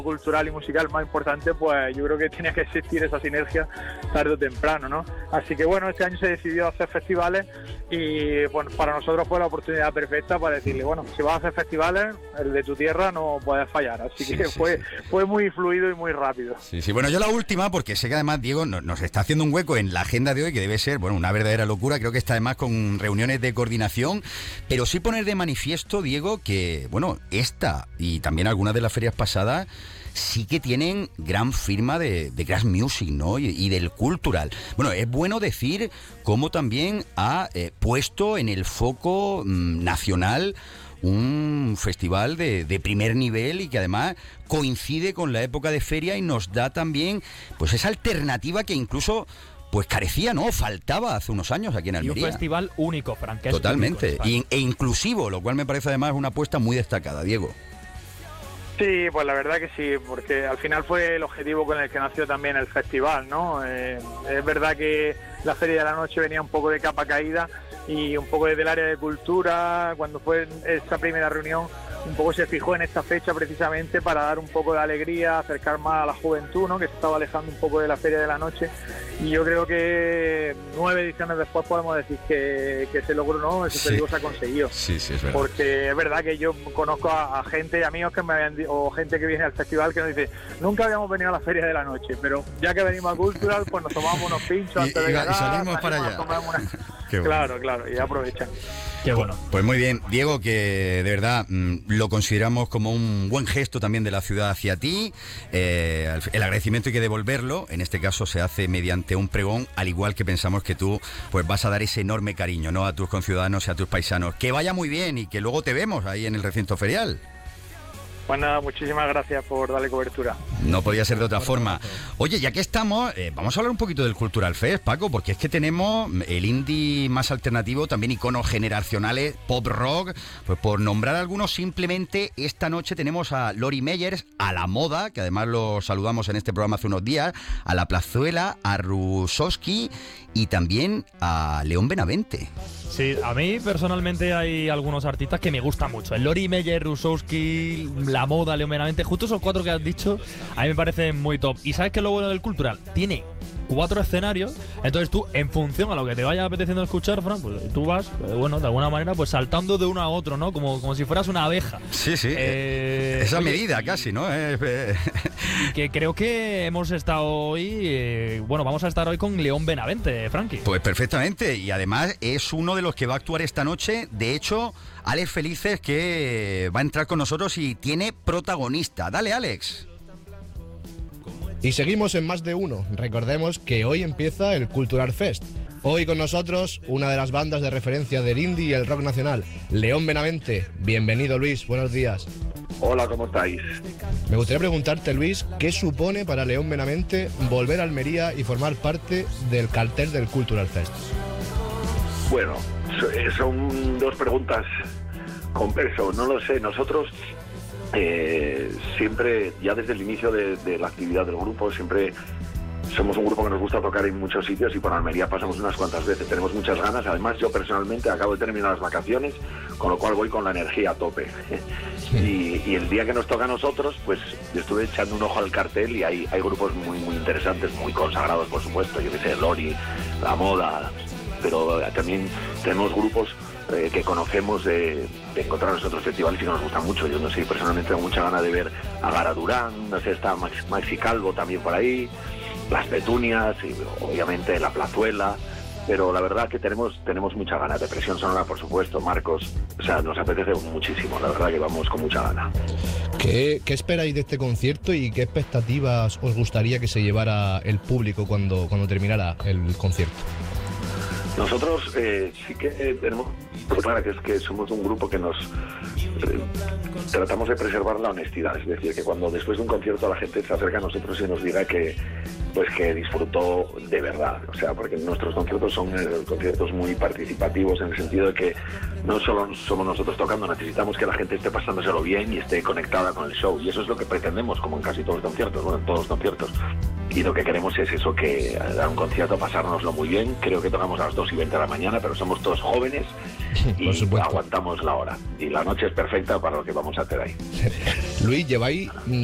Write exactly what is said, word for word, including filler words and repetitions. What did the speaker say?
cultural y musical más importante, pues yo creo que tenía que existir esa sinergia tarde o temprano, ¿no? Así que bueno, este año se decidió hacer festivales y bueno, para nosotros fue la oportunidad perfecta para decirle, bueno, si vas a hacer festivales, el de tu tierra no puedes fallar, así sí, que sí, fue, sí. fue muy fluido y muy rápido. Sí, sí, bueno, yo la última, porque sé que además Diego nos, nos está haciendo un hueco en la agenda de hoy, que debe ser, bueno, una verdadera locura, creo que está además con reuniones de coordinación, pero sí poner de manifiesto, Diego, que, bueno, esta y también algunas de las ferias pasadas sí que tienen gran firma de, de Crash Music, ¿no? Y, y del cultural. Bueno, es bueno decir cómo también ha eh, puesto en el foco mmm, nacional un festival de, de primer nivel y que además coincide con la época de feria y nos da también pues esa alternativa que incluso pues carecía, ¿no? Faltaba hace unos años aquí en Almería. Y un festival único, Fran, que es totalmente, único y, e inclusivo, lo cual me parece además una apuesta muy destacada, Diego. Sí, pues la verdad que sí, porque al final fue el objetivo con el que nació también el festival, ¿no? Eh, es verdad que la Feria de la Noche venía un poco de capa caída y un poco desde el área de cultura, cuando fue esta primera reunión, un poco se fijó en esta fecha precisamente para dar un poco de alegría, acercar más a la juventud, ¿no? Que se estaba alejando un poco de la Feria de la Noche, y yo creo que nueve ediciones después podemos decir que, que se logró, ¿no? Ese objetivo sí se ha conseguido. Sí, sí, es verdad. Porque es verdad que yo conozco a, a gente, amigos que me habían o gente que viene al festival que nos dice, nunca habíamos venido a la Feria de la Noche, pero ya que venimos a Cultural, pues nos tomamos unos pinchos y, antes de y, llegar, y salimos para allá. Una... Qué claro, bueno. claro, y aprovechan. Qué bueno. Pues muy bien, Diego, que de verdad mmm, lo consideramos como un buen gesto también de la ciudad hacia ti. Eh, el agradecimiento hay que devolverlo. En este caso se hace mediante un pregón, al igual que pensamos que tú pues vas a dar ese enorme cariño, ¿no? A tus conciudadanos y a tus paisanos. Que vaya muy bien y que luego te vemos ahí en el recinto ferial. Pues nada, muchísimas gracias por darle cobertura. No podía ser de otra forma. Oye, ya que estamos, eh, vamos a hablar un poquito del Cultural Fest, Paco, porque es que tenemos el indie más alternativo, también iconos generacionales, pop rock, pues por nombrar algunos, simplemente esta noche tenemos a Lori Meyers, a La Moda, que además lo saludamos en este programa hace unos días, a La Plazuela, a Rusowski y también a León Benavente. Sí, a mí personalmente hay algunos artistas que me gustan mucho. El Lori Meyer, Rusowski, La Moda, León Benavente, justo esos cuatro que has dicho, a mí me parecen muy top. ¿Y sabes qué es lo bueno del Cultural? Tiene cuatro escenarios, entonces tú, en función a lo que te vaya apeteciendo escuchar, Fran, pues tú vas, bueno, de alguna manera, pues saltando de uno a otro, ¿no? Como, como si fueras una abeja. Sí, sí. Eh, Esa oye, medida casi, ¿no? Eh, que creo que hemos estado hoy, eh, bueno, vamos a estar hoy con León Benavente, Frankie. Pues perfectamente, y además es uno de los que va a actuar esta noche. De hecho, Alex Felices, que va a entrar con nosotros y tiene protagonista. Dale, Alex. Y seguimos en Más de Uno. Recordemos que hoy empieza el Cultural Fest. Hoy con nosotros una de las bandas de referencia del indie y el rock nacional, León Benavente. Bienvenido, Luis, buenos días. Hola, ¿cómo estáis? Me gustaría preguntarte, Luis, ¿qué supone para León Benavente volver a Almería y formar parte del cartel del Cultural Fest? Bueno, son dos preguntas con peso, no lo sé. Nosotros eh, siempre, ya desde el inicio de, de la actividad del grupo, siempre somos un grupo que nos gusta tocar en muchos sitios y por Almería pasamos unas cuantas veces. Tenemos muchas ganas. Además, yo personalmente acabo de terminar las vacaciones, con lo cual voy con la energía a tope. Y, y el día que nos toca a nosotros, pues yo estuve echando un ojo al cartel y hay, hay grupos muy muy interesantes, muy consagrados, por supuesto. Yo que sé, Lori, La Moda, pero también tenemos grupos eh, que conocemos de, de encontrar en otros festivales y que nos gustan mucho. Yo no sé, personalmente tengo mucha ganas de ver a Gara Durán, no sé, está Max, Maxi Calvo también por ahí, Las Petunias y obviamente La Plazuela. Pero la verdad que tenemos tenemos mucha ganas. De Presión Sonora, por supuesto, Marcos. O sea, nos apetece muchísimo. La verdad que vamos con mucha gana. ¿Qué, qué esperáis de este concierto y qué expectativas os gustaría que se llevara el público cuando, cuando terminara el concierto? Nosotros eh, sí que eh, tenemos claro que es que somos un grupo que nos eh, tratamos de preservar la honestidad, es decir, que cuando después de un concierto la gente se acerca a nosotros y nos diga que pues que disfrutó de verdad, o sea, porque nuestros conciertos son eh, conciertos muy participativos en el sentido de que no solo somos nosotros tocando, necesitamos que la gente esté pasándoselo bien y esté conectada con el show, y eso es lo que pretendemos, como en casi todos los conciertos, bueno, en todos los conciertos. Y lo que queremos es eso, que dar un concierto, pasárnoslo muy bien. Creo que tocamos a las dos y veinte de la mañana, pero somos todos jóvenes y aguantamos la hora. Y la noche es perfecta para lo que vamos a hacer ahí. Luis, lleváis